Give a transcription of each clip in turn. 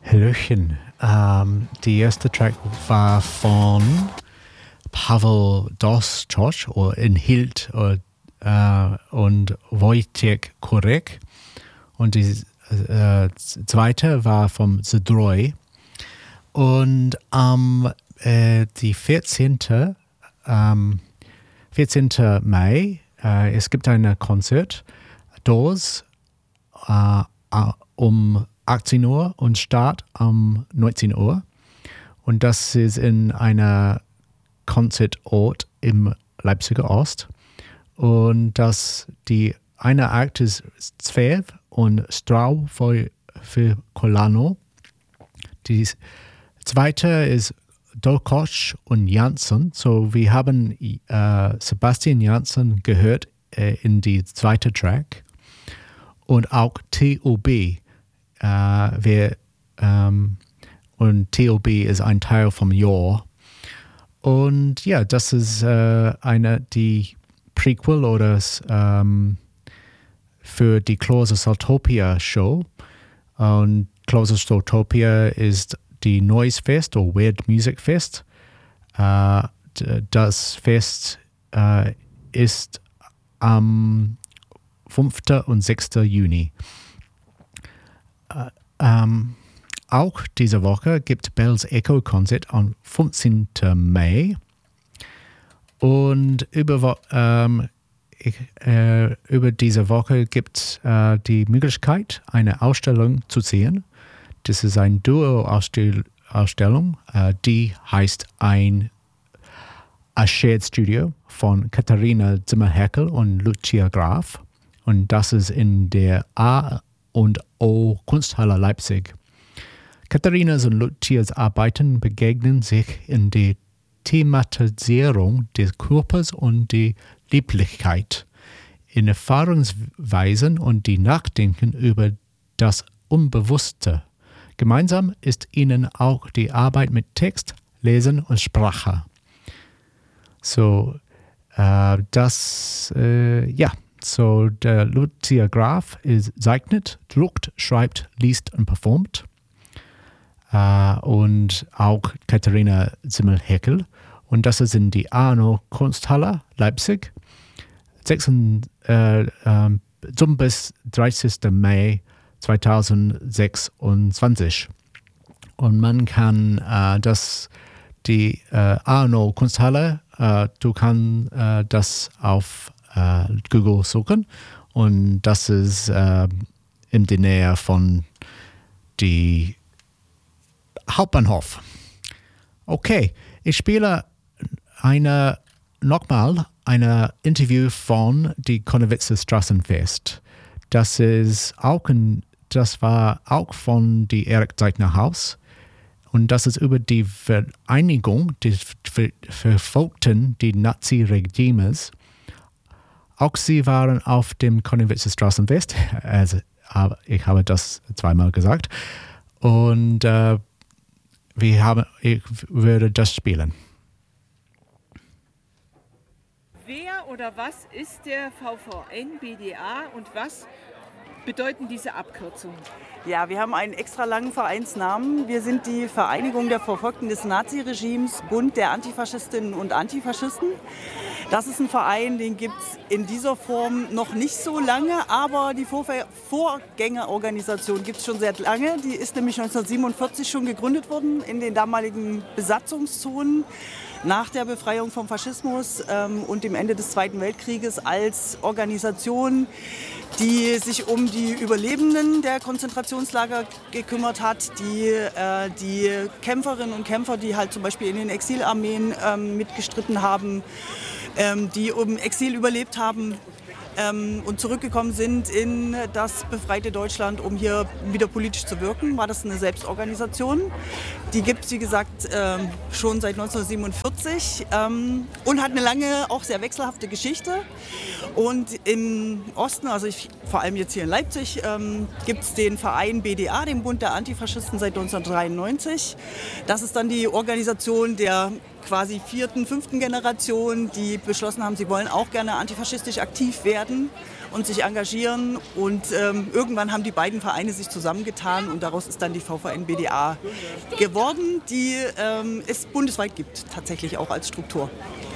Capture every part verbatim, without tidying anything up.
Hallöchen. Ähm, die erste Track war von Paweł Dostrzok oder Inhilt äh, und Wojciech Kurek. Und die äh, zweite war vom Zdroj. Und am ähm, die vierzehnten Ähm, vierzehnten Mai, äh, es gibt ein Konzert, dort äh, um achtzehn Uhr und Start um neunzehn Uhr. Und das ist in einem Konzertort im Leipziger Ost. Und das, die eine Akt ist Zverev und Strau für, für Kolano. Die zweite ist Dolkosch und Janssen. So, wir haben äh, Sebastian Janssen gehört äh, in die zweite Track. Und auch T O B. Äh, wir, ähm, und T O B ist ein Teil vom Jahr. Und ja, das ist äh, eine, die Prequel oder ähm, für die Closers Utopia Show. Und Closers Utopia ist die Noise Fest oder Weird Music Fest. Äh, das Fest äh, ist am fünften und sechsten Juni. Äh, ähm, auch diese Woche gibt Bells Echo Konzert am fünfzehnten Mai. Und über, ähm, ich, äh, über diese Woche gibt es äh, die Möglichkeit, eine Ausstellung zu sehen. Das ist eine Duo-Ausstellung, äh, die heißt ein A Shared Studio von Katharina Zimmer-Heckel und Lucia Graf. Und das ist in der A und O Kunsthalle Leipzig. Katharinas und Lucias Arbeiten begegnen sich in der Thematisierung des Körpers und der Lieblichkeit, in Erfahrungsweisen und die Nachdenken über das Unbewusste. Gemeinsam ist ihnen auch die Arbeit mit Text, Lesen und Sprache. So, äh, das, äh, ja, so der Lucia Graf ist, zeichnet, druckt, schreibt, liest und performt. Äh, und auch Katharina Zimmer-Heckel. Und das ist in die A N O Kunsthalle Leipzig. sechsten, äh, äh, zum bis dreißigsten Mai zweitausendsechsundzwanzig. Und man kann äh, das, die äh, A N O Kunsthalle, äh, du kannst äh, das auf äh, Google suchen. Und das ist äh, in der Nähe von die Hauptbahnhof. Okay, ich spiele eine, nochmal ein Interview von die Konnewitzer Straßenfest. Das ist auch ein, das war auch von die Erich Zeichner Haus. Und das ist über die Vereinigung des Verfolgten des Nazi-Regimes. Auch sie waren auf dem Konnewitzer Straßenfest. Also, ich habe das zweimal gesagt. Und äh, wir haben, ich würde das spielen. Wer oder was ist der V V N B D A und was bedeuten diese Abkürzungen? Ja, wir haben einen extra langen Vereinsnamen. Wir sind die Vereinigung der Verfolgten des Naziregimes, Bund der Antifaschistinnen und Antifaschisten. Das ist ein Verein, den gibt es in dieser Form noch nicht so lange, aber die Vorver- Vorgängerorganisation gibt es schon sehr lange. Die ist nämlich neunzehnhundertsiebenundvierzig schon gegründet worden in den damaligen Besatzungszonen nach der Befreiung vom Faschismus ähm, und dem Ende des Zweiten Weltkrieges als Organisation, die sich um die Überlebenden der Konzentrationslager gekümmert hat, die äh, die Kämpferinnen und Kämpfer, die halt zum Beispiel in den Exilarmeen ähm, mitgestritten haben, ähm, die im Exil überlebt haben ähm, und zurückgekommen sind in das befreite Deutschland, um hier wieder politisch zu wirken, war das eine Selbstorganisation. Die gibt es, wie gesagt, ähm, schon seit neunzehnhundertsiebenundvierzig ähm, und hat eine lange, auch sehr wechselhafte Geschichte. Und im Osten, also ich, vor allem jetzt hier in Leipzig, ähm, gibt es den Verein B D A, den Bund der Antifaschisten, seit neunzehnhundertdreiundneunzig. Das ist dann die Organisation der quasi vierten, fünften Generation, die beschlossen haben, sie wollen auch gerne antifaschistisch aktiv werden und sich engagieren. Und ähm, irgendwann haben die beiden Vereine sich zusammengetan und daraus ist dann die V V N B D A geworden, die ähm, es bundesweit gibt, tatsächlich auch als Struktur.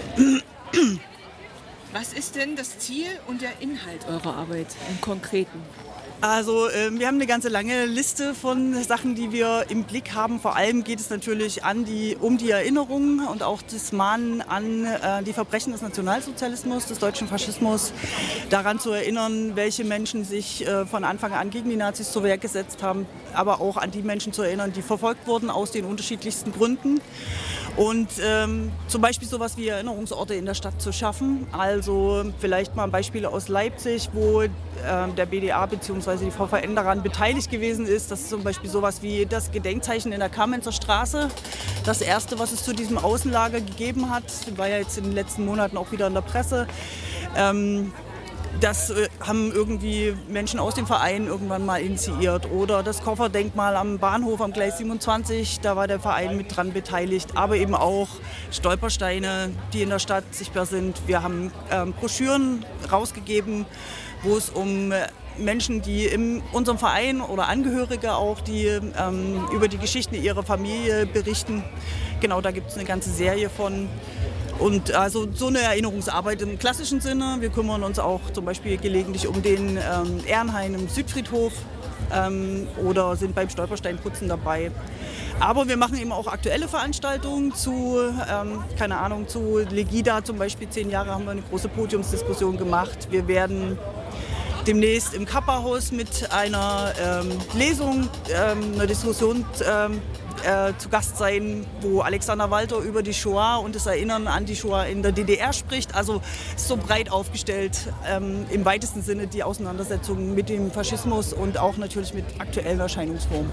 Was ist denn das Ziel und der Inhalt eurer Arbeit im Konkreten? Also äh, wir haben eine ganze lange Liste von Sachen, die wir im Blick haben. Vor allem geht es natürlich an die, um die Erinnerung und auch das Mahnen an äh, die Verbrechen des Nationalsozialismus, des deutschen Faschismus. Daran zu erinnern, welche Menschen sich äh, von Anfang an gegen die Nazis zur Wehr gesetzt haben. Aber auch an die Menschen zu erinnern, die verfolgt wurden aus den unterschiedlichsten Gründen. Und ähm, zum Beispiel sowas wie Erinnerungsorte in der Stadt zu schaffen. Also vielleicht mal Beispiele aus Leipzig, wo äh, der B D A bzw. die V V N daran beteiligt gewesen ist. Das ist zum Beispiel sowas wie das Gedenkzeichen in der Kamenzer Straße. Das erste, was es zu diesem Außenlager gegeben hat, war ja jetzt in den letzten Monaten auch wieder in der Presse. Ähm, Das äh, haben irgendwie Menschen aus dem Verein irgendwann mal initiiert. Oder das Kofferdenkmal am Bahnhof am Gleis siebenundzwanzig, da war der Verein mit dran beteiligt. Aber eben auch Stolpersteine, die in der Stadt sichtbar sind. Wir haben ähm, Broschüren rausgegeben, wo es um Menschen, die in unserem Verein oder Angehörige auch, die ähm, über die Geschichten ihrer Familie berichten. Genau, da gibt es eine ganze Serie von. Und also so eine Erinnerungsarbeit im klassischen Sinne. Wir kümmern uns auch zum Beispiel gelegentlich um den ähm, Ehrenhain im Südfriedhof ähm, oder sind beim Stolpersteinputzen dabei. Aber wir machen eben auch aktuelle Veranstaltungen zu, ähm, keine Ahnung, zu Legida zum Beispiel. Zehn Jahre haben wir eine große Podiumsdiskussion gemacht. Wir werden demnächst im Kappa-Haus mit einer ähm, Lesung, ähm, einer Diskussion ähm, Äh, zu Gast sein, wo Alexander Walter über die Shoah und das Erinnern an die Shoah in der D D R spricht. Also so breit aufgestellt, ähm, im weitesten Sinne die Auseinandersetzung mit dem Faschismus und auch natürlich mit aktuellen Erscheinungsformen.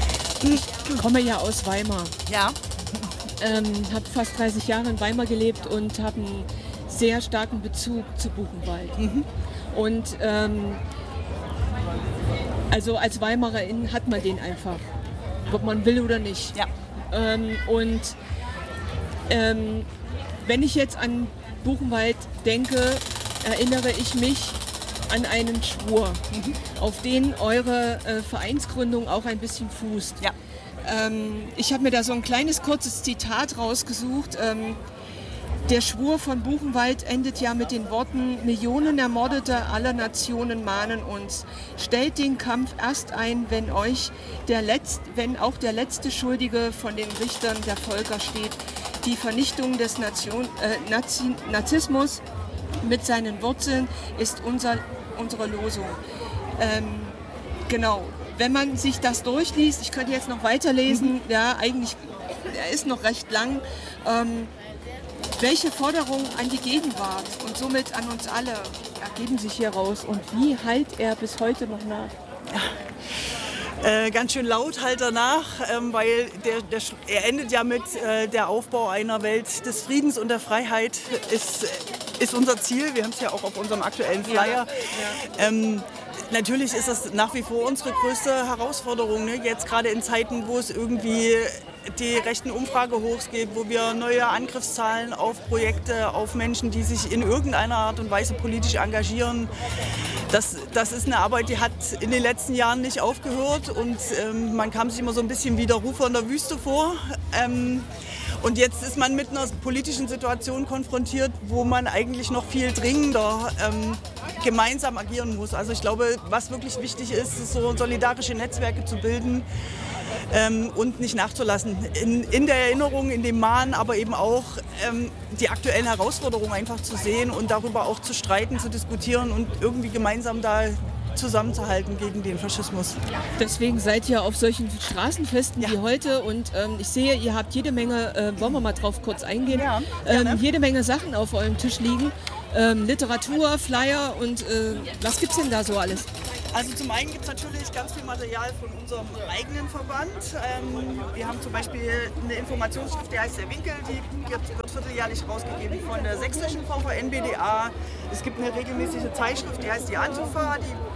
Ich komme ja aus Weimar. Ja. Ähm, habe fast dreißig Jahre in Weimar gelebt und habe einen sehr starken Bezug zu Buchenwald. Mhm. Und ähm, also als Weimarerin hat man den einfach. Ob man will oder nicht. Ja. Ähm, und ähm, wenn ich jetzt an Buchenwald denke, erinnere ich mich an einen Schwur, mhm. auf den eure äh, Vereinsgründung auch ein bisschen fußt. Ja. Ähm, ich habe mir da so ein kleines kurzes Zitat rausgesucht. Ähm, Der Schwur von Buchenwald endet ja mit den Worten: Millionen Ermordete aller Nationen mahnen uns. Stellt den Kampf erst ein, wenn euch der Letzt, wenn auch der letzte Schuldige von den Richtern der Völker steht. Die Vernichtung des Nation, äh, Nazi, Nazismus mit seinen Wurzeln ist unser, unsere Losung. Ähm, genau. Wenn man sich das durchliest, ich könnte jetzt noch weiterlesen, mhm. ja, eigentlich, er ist noch recht lang. Ähm, Welche Forderungen an die Gegenwart und somit an uns alle ergeben sich hier raus und wie hallt er bis heute noch nach? Äh, ganz schön laut halt danach, ähm, weil der, der, er endet ja mit äh, der Aufbau einer Welt des Friedens und der Freiheit ist, ist unser Ziel. Wir haben es ja auch auf unserem aktuellen Flyer. Ja, ja. Ähm, natürlich ist das nach wie vor unsere größte Herausforderung, ne? Jetzt gerade in Zeiten, wo es irgendwie die rechten Umfragehochs gibt, wo wir neue Angriffszahlen auf Projekte, auf Menschen, die sich in irgendeiner Art und Weise politisch engagieren. Das, das ist eine Arbeit, die hat in den letzten Jahren nicht aufgehört und ähm, man kam sich immer so ein bisschen wie der Rufer in der Wüste vor. Ähm, und jetzt ist man mit einer politischen Situation konfrontiert, wo man eigentlich noch viel dringender ähm, gemeinsam agieren muss. Also ich glaube, was wirklich wichtig ist, ist so solidarische Netzwerke zu bilden. Ähm, und nicht nachzulassen. In, in der Erinnerung, in dem Mahnen, aber eben auch ähm, die aktuellen Herausforderungen einfach zu sehen und darüber auch zu streiten, zu diskutieren und irgendwie gemeinsam da zusammenzuhalten gegen den Faschismus. Deswegen seid ihr auf solchen Straßenfesten ja. wie heute und ähm, ich sehe, ihr habt jede Menge, äh, wollen wir mal drauf kurz eingehen, ja, ähm, jede Menge Sachen auf eurem Tisch liegen. Ähm, Literatur, Flyer und äh, was gibt's denn da so alles? Also zum einen gibt es natürlich ganz viel Material von unserem eigenen Verband. Ähm, wir haben zum Beispiel eine Informationsschrift, die heißt Der Winkel, die wird, wird vierteljährlich rausgegeben von der sächsischen V V N B D A. Es gibt eine regelmäßige Zeitschrift, die heißt die Antifa, die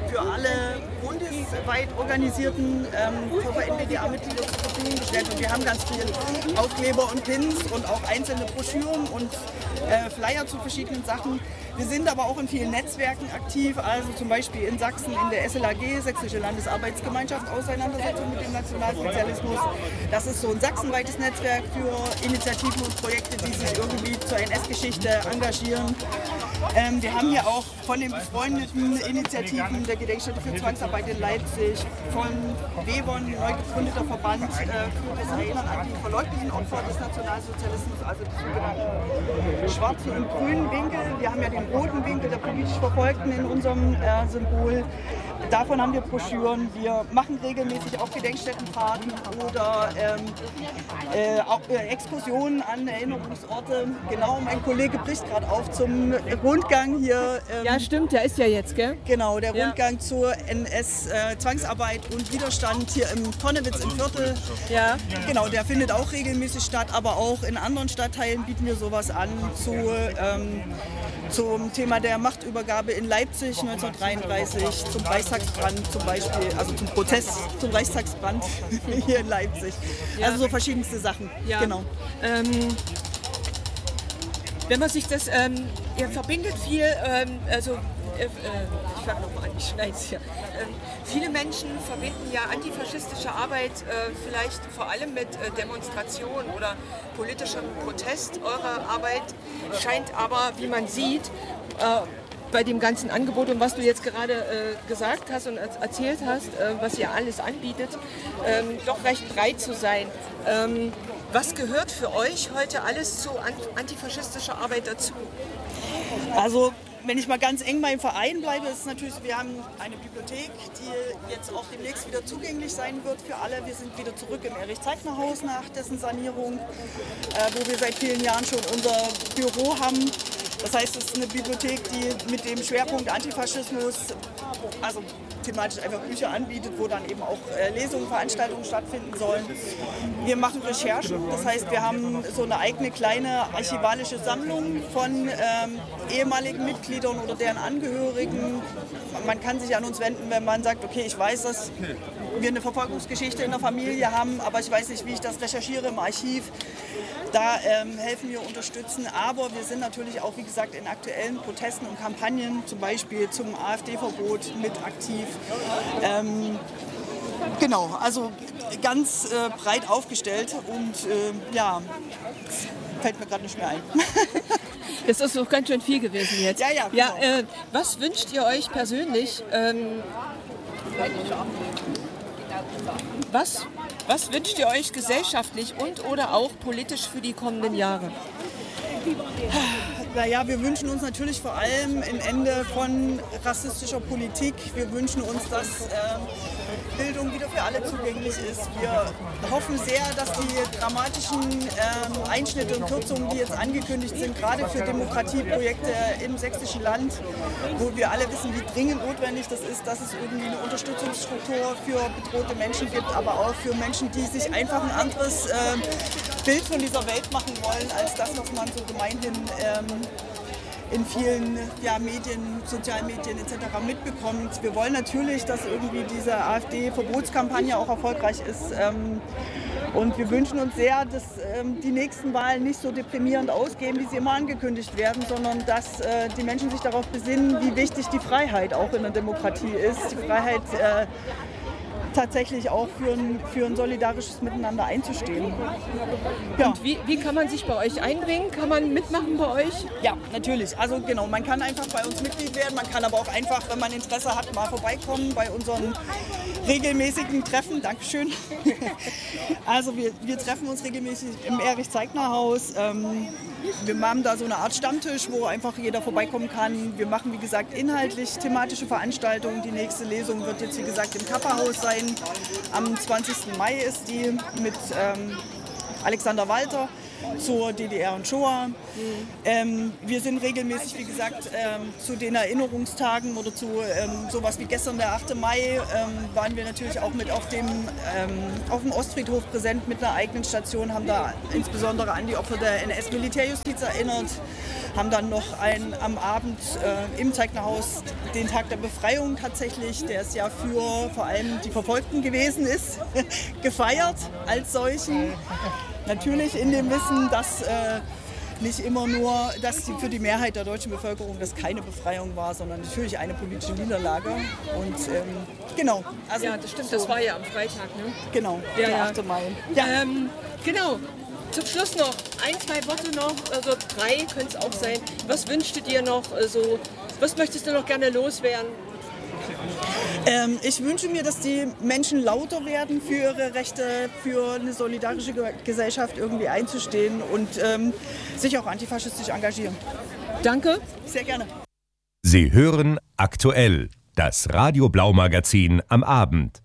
für alle bundesweit organisierten ähm, V V N B D A-Mitglieder zur Verfügung gestellt. Und wir haben ganz viel Aufkleber und Pins und auch einzelne Broschüren und äh, Flyer zu verschiedenen Sachen. Wir sind aber auch in vielen Netzwerken aktiv, also zum Beispiel in Sachsen in der S L A G, Sächsische Landesarbeitsgemeinschaft, Auseinandersetzung mit dem Nationalsozialismus. Das ist so ein sachsenweites Netzwerk für Initiativen und Projekte, die sich irgendwie zur N S-Geschichte engagieren. Ähm, wir haben hier auch von den befreundeten Initiativen der Gedenkstätte für Zwangsarbeit in Leipzig, von Webern, neu gegründeter Verband äh, für das Erinnern an die verleugneten Opfer des Nationalsozialismus, also die sogenannten schwarzen und grünen Winkel. Wir haben ja den roten Winkel der politisch Verfolgten in unserem äh, Symbol. Davon haben wir Broschüren. Wir machen regelmäßig auch Gedenkstättenfahrten oder ähm, äh, auch, äh, Exkursionen an Erinnerungsorte. Genau, mein Kollege bricht gerade auf zum Rundgang hier. Ähm, Ja, stimmt, der ist ja jetzt, gell? Genau, der Ja. Rundgang zur N S-Zwangsarbeit und Widerstand hier im Tonnewitz im Viertel. Ja. Genau, der findet auch regelmäßig statt, aber auch in anderen Stadtteilen bieten wir sowas an zu, ähm, zum Thema der Machtübergabe in Leipzig neunzehnhundertdreiunddreißig, zum Reichstagsbrand zum Beispiel, also zum Prozess zum Reichstagsbrand hier in Leipzig. Ja. Also so verschiedenste Sachen. Ja. Genau. Ähm, wenn man sich das, ähm, ihr verbindet viel, ähm, also äh, äh, ich fange nochmal an, ich schneide es hier. Ähm, viele Menschen verbinden ja antifaschistische Arbeit äh, vielleicht vor allem mit äh, Demonstrationen oder politischem Protest. Eure Arbeit scheint aber, wie man sieht, äh, bei dem ganzen Angebot und was du jetzt gerade äh, gesagt hast und er- erzählt hast, äh, was ihr alles anbietet, ähm, doch recht breit zu sein. Ähm, was gehört für euch heute alles zu an- antifaschistischer Arbeit dazu? Also wenn ich mal ganz eng beim Verein bleibe, ist es natürlich, wir haben eine Bibliothek, die jetzt auch demnächst wieder zugänglich sein wird für alle. Wir sind wieder zurück im Erich-Zeigner-Haus nach dessen Sanierung, äh, wo wir seit vielen Jahren schon unser Büro haben. Das heißt, es ist eine Bibliothek, die mit dem Schwerpunkt Antifaschismus, also thematisch einfach Bücher anbietet, wo dann eben auch äh, Lesungen, Veranstaltungen stattfinden sollen. Wir machen Recherchen, das heißt, wir haben so eine eigene kleine archivalische Sammlung von ähm, ehemaligen Mitgliedern oder deren Angehörigen. Man kann sich an uns wenden, wenn man sagt, okay, ich weiß, dass wir eine Verfolgungsgeschichte in der Familie haben, aber ich weiß nicht, wie ich das recherchiere im Archiv. Da ähm, helfen wir, unterstützen, aber wir sind natürlich auch, wie gesagt, in aktuellen Protesten und Kampagnen, zum Beispiel zum AfD-Verbot, mit aktiv. Ähm, genau, also ganz äh, breit aufgestellt und äh, ja, fällt mir gerade nicht mehr ein. Das ist doch ganz schön viel gewesen jetzt. Ja, ja, ja genau. äh, was wünscht ihr euch persönlich? Ähm, was, was wünscht ihr euch gesellschaftlich und oder auch politisch für die kommenden Jahre? Naja, wir wünschen uns natürlich vor allem ein Ende von rassistischer Politik. Wir wünschen uns, dass ähm, Bildung wieder für alle zugänglich ist. Wir hoffen sehr, dass die dramatischen ähm, Einschnitte und Kürzungen, die jetzt angekündigt sind, gerade für Demokratieprojekte im sächsischen Land, wo wir alle wissen, wie dringend notwendig das ist, dass es irgendwie eine Unterstützungsstruktur für bedrohte Menschen gibt, aber auch für Menschen, die sich einfach ein anderes ähm, Bild von dieser Welt machen wollen, als das, was man so gemeinhin ähm, in vielen ja, Medien, Sozialmedien et cetera mitbekommt. Wir wollen natürlich, dass irgendwie diese AfD-Verbotskampagne auch erfolgreich ist. Ähm, und wir wünschen uns sehr, dass ähm, die nächsten Wahlen nicht so deprimierend ausgehen, wie sie immer angekündigt werden, sondern dass äh, die Menschen sich darauf besinnen, wie wichtig die Freiheit auch in der Demokratie ist. Die Freiheit äh, tatsächlich auch für ein, für ein solidarisches Miteinander einzustehen. Ja. Und wie, wie kann man sich bei euch einbringen? Kann man mitmachen bei euch? Ja, natürlich. Also genau, man kann einfach bei uns Mitglied werden. Man kann aber auch einfach, wenn man Interesse hat, mal vorbeikommen bei unseren regelmäßigen Treffen. Dankeschön. Also wir, wir treffen uns regelmäßig im Erich-Zeigner-Haus. Ähm, wir haben da so eine Art Stammtisch, wo einfach jeder vorbeikommen kann. Wir machen, wie gesagt, inhaltlich thematische Veranstaltungen. Die nächste Lesung wird jetzt, wie gesagt, im Kapperhaus sein. Am zwanzigsten Mai ist die mit ähm, Alexander Walter. zur D D R und Shoah. Mhm. Ähm, wir sind regelmäßig, wie gesagt, ähm, zu den Erinnerungstagen oder zu ähm, sowas wie gestern, der achte Mai, ähm, waren wir natürlich auch mit auf dem, ähm, auf dem Ostfriedhof präsent mit einer eigenen Station, haben da insbesondere an die Opfer der N S-Militärjustiz erinnert, haben dann noch ein, am Abend äh, im Zeignerhaus den Tag der Befreiung tatsächlich, der es ja für vor allem die Verfolgten gewesen ist, gefeiert als solchen. Natürlich in dem Wissen, dass äh, nicht immer nur, dass die, für die Mehrheit der deutschen Bevölkerung das keine Befreiung war, sondern natürlich eine politische Niederlage. Und ähm, genau. Also, ja, das stimmt, so. Das war ja am Freitag, ne? Genau, ja, der ja. achte Mai. Ja. Ähm, genau. Zum Schluss noch ein, zwei Worte noch, also drei können es auch sein. Was wünschst du dir noch? Also, was möchtest du noch gerne loswerden? Ähm, ich wünsche mir, dass die Menschen lauter werden, für ihre Rechte, für eine solidarische Gesellschaft irgendwie einzustehen und ähm, sich auch antifaschistisch engagieren. Danke. Sehr gerne. Sie hören aktuell das Radio Blau Magazin am Abend.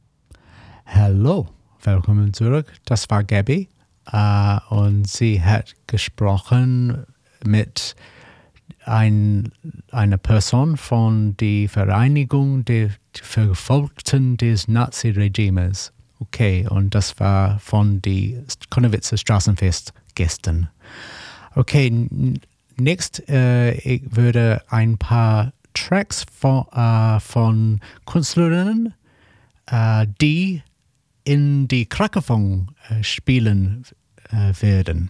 Hallo, willkommen zurück. Das war Gabby uh, und sie hat gesprochen mit ein, einer Person von der Vereinigung der Verfolgten des Nazi-Regimes. Okay, und das war von dem Konnewitzer Straßenfest gestern. Okay, n- next äh, ich würde ein paar Tracks von, äh, von Künstlerinnen, äh, die in die Krakerfong äh, spielen äh, werden.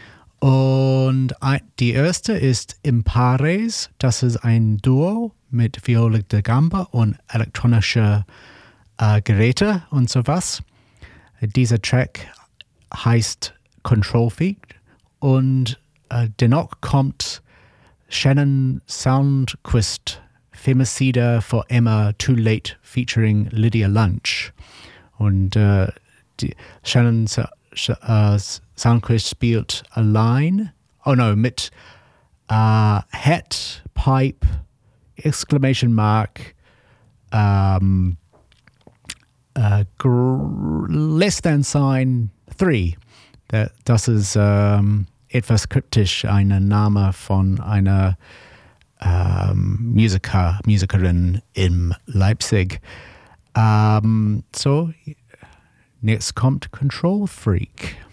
Und die erste ist Impares, das ist ein Duo mit Viola da Gamba und elektronische äh, Geräte und sowas. Dieser Track heißt Control Freak und äh, dennoch kommt Shannon Soundquist, Femicida for Emma Too Late featuring Lydia Lunch. Und äh, die Shannon uh, Soundquist spielt allein, oh no, mit uh, Hat, Pipe, Exclamation Mark, um, uh, gr- less than sign, three. Das ist um, etwas kryptisch, ein Name von einer um, Musiker, Musikerin in Leipzig. Um, so, next kommt Control Freak.